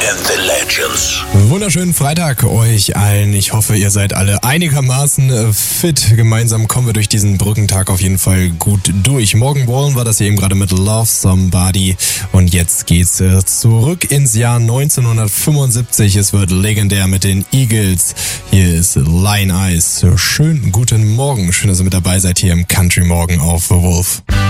and the Legends. Wunderschönen Freitag euch allen. Ich hoffe, ihr seid alle einigermaßen fit. Gemeinsam kommen wir durch diesen Brückentag auf jeden Fall gut durch. Morgan Wallen war das hier eben gerade mit Love Somebody. Und jetzt geht's zurück ins Jahr 1975. Es wird legendär mit den Eagles. Hier ist Lion Eyes. Schönen guten Morgen. Schön, dass ihr mit dabei seid hier im Country Morgen auf The Wolf.